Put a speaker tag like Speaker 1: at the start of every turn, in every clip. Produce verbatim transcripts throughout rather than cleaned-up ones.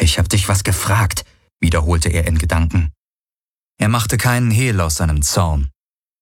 Speaker 1: »Ich hab dich was gefragt«, wiederholte er in Gedanken. Er machte keinen Hehl aus seinem Zorn.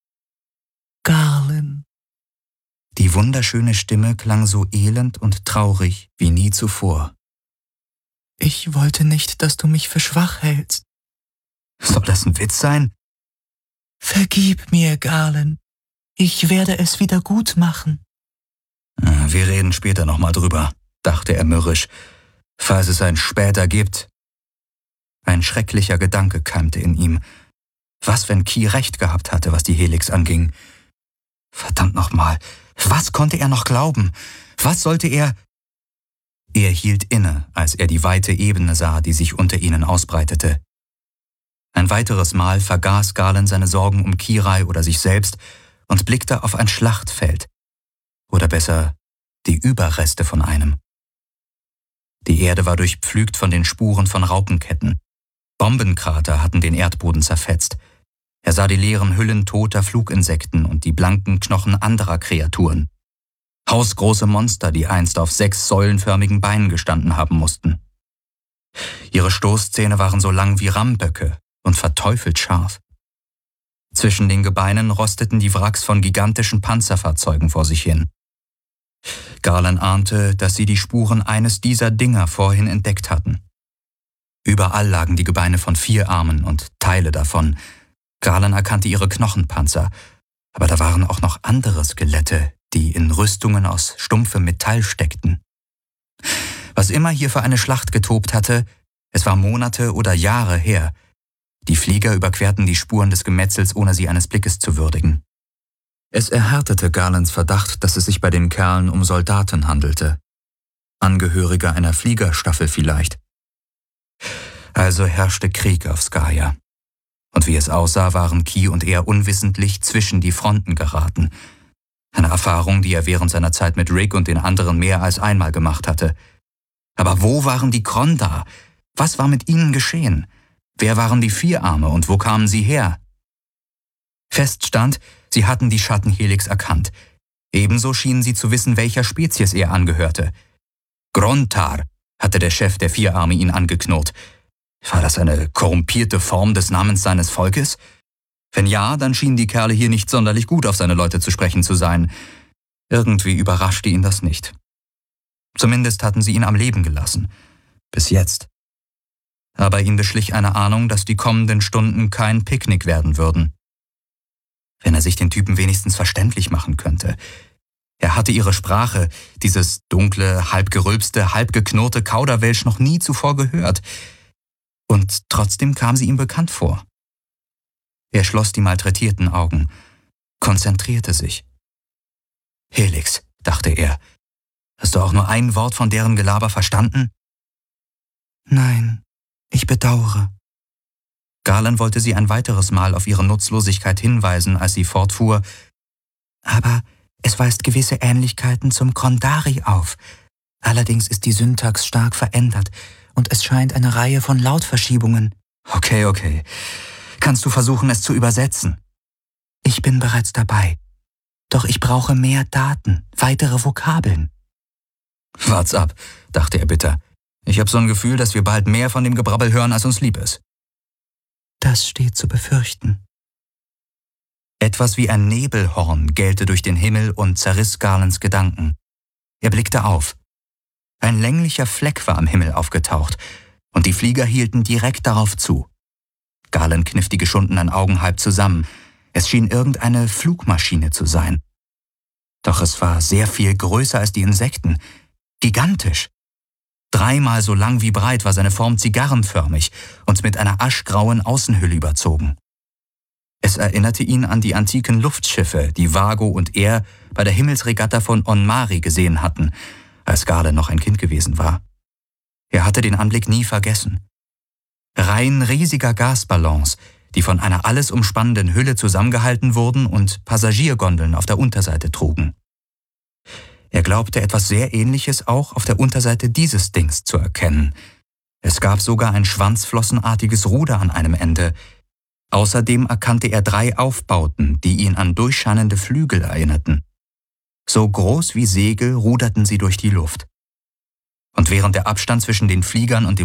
Speaker 2: »Garland.«
Speaker 1: Die wunderschöne Stimme klang so elend und traurig wie nie zuvor.
Speaker 2: »Ich wollte nicht, dass du mich für schwach hältst.«
Speaker 1: »Soll das ein Witz sein?«
Speaker 2: »Vergib mir, Garland. Ich werde es wieder gut machen.«
Speaker 1: »Wir reden später nochmal drüber«, dachte er mürrisch, »falls es ein Später gibt.« Ein schrecklicher Gedanke keimte in ihm. Was, wenn Key recht gehabt hatte, was die Helix anging? Verdammt nochmal, was konnte er noch glauben? Was sollte er... Er hielt inne, als er die weite Ebene sah, die sich unter ihnen ausbreitete. Ein weiteres Mal vergaß Garland seine Sorgen um Kirai oder sich selbst und blickte auf ein Schlachtfeld. Oder besser, die Überreste von einem. Die Erde war durchpflügt von den Spuren von Raupenketten. Bombenkrater hatten den Erdboden zerfetzt. Er sah die leeren Hüllen toter Fluginsekten und die blanken Knochen anderer Kreaturen. Hausgroße Monster, die einst auf sechs säulenförmigen Beinen gestanden haben mussten. Ihre Stoßzähne waren so lang wie Rammböcke und verteufelt scharf. Zwischen den Gebeinen rosteten die Wracks von gigantischen Panzerfahrzeugen vor sich hin. Garland ahnte, dass sie die Spuren eines dieser Dinger vorhin entdeckt hatten. Überall lagen die Gebeine von Vierarmen und Teile davon. Garland erkannte ihre Knochenpanzer, aber da waren auch noch andere Skelette, die in Rüstungen aus stumpfem Metall steckten. Was immer hier für eine Schlacht getobt hatte, es war Monate oder Jahre her. Die Flieger überquerten die Spuren des Gemetzels, ohne sie eines Blickes zu würdigen. Es erhärtete Garlands Verdacht, dass es sich bei den Kerlen um Soldaten handelte. Angehörige einer Fliegerstaffel vielleicht. Also herrschte Krieg auf Skaya. Und wie es aussah, waren Key und er unwissentlich zwischen die Fronten geraten. Eine Erfahrung, die er während seiner Zeit mit Rick und den anderen mehr als einmal gemacht hatte. Aber wo waren die Kronda? Was war mit ihnen geschehen? Wer waren die Vierarme und wo kamen sie her? Fest stand, sie hatten die Schattenhelix erkannt. Ebenso schienen sie zu wissen, welcher Spezies er angehörte. Grontar, hatte der Chef der Vierarme ihn angeknurrt. War das eine korrumpierte Form des Namens seines Volkes? Wenn ja, dann schienen die Kerle hier nicht sonderlich gut auf seine Leute zu sprechen zu sein. Irgendwie überraschte ihn das nicht. Zumindest hatten sie ihn am Leben gelassen. Bis jetzt. Aber ihn beschlich eine Ahnung, dass die kommenden Stunden kein Picknick werden würden. Wenn er sich den Typen wenigstens verständlich machen könnte. Er hatte ihre Sprache, dieses dunkle, halbgerülpste, halbgeknurrte Kauderwelsch noch nie zuvor gehört. Und trotzdem kam sie ihm bekannt vor. Er schloss die malträtierten Augen, konzentrierte sich. »Helix«, dachte er, »hast du auch nur ein Wort von deren Gelaber verstanden?« »Nein, ich bedauere.« Garland wollte sie ein weiteres Mal auf ihre Nutzlosigkeit hinweisen, als sie fortfuhr. »Aber es weist gewisse Ähnlichkeiten zum Krondari auf. Allerdings ist die Syntax stark verändert und es scheint eine Reihe von Lautverschiebungen.« »Okay, okay. Kannst du versuchen, es zu übersetzen?« »Ich bin bereits dabei. Doch ich brauche mehr Daten, weitere Vokabeln.« »Wart's ab«, dachte er bitter. »Ich habe so ein Gefühl, dass wir bald mehr von dem Gebrabbel hören, als uns lieb ist.« »Das steht zu befürchten.« Etwas wie ein Nebelhorn gellte durch den Himmel und zerriss Garlands Gedanken. Er blickte auf. Ein länglicher Fleck war am Himmel aufgetaucht, und die Flieger hielten direkt darauf zu. Garland kniff die geschundenen Augen halb zusammen. Es schien irgendeine Flugmaschine zu sein. Doch es war sehr viel größer als die Insekten. Gigantisch. Dreimal so lang wie breit war seine Form zigarrenförmig und mit einer aschgrauen Außenhülle überzogen. Es erinnerte ihn an die antiken Luftschiffe, die Vago und er bei der Himmelsregatta von Onmari gesehen hatten, als Garland noch ein Kind gewesen war. Er hatte den Anblick nie vergessen. Reihen riesiger Gasballons, die von einer alles umspannenden Hülle zusammengehalten wurden und Passagiergondeln auf der Unterseite trugen. Er glaubte, etwas sehr Ähnliches auch auf der Unterseite dieses Dings zu erkennen. Es gab sogar ein schwanzflossenartiges Ruder an einem Ende. Außerdem erkannte er drei Aufbauten, die ihn an durchscheinende Flügel erinnerten. So groß wie Segel ruderten sie durch die Luft. Und während der Abstand zwischen den Fliegern und dem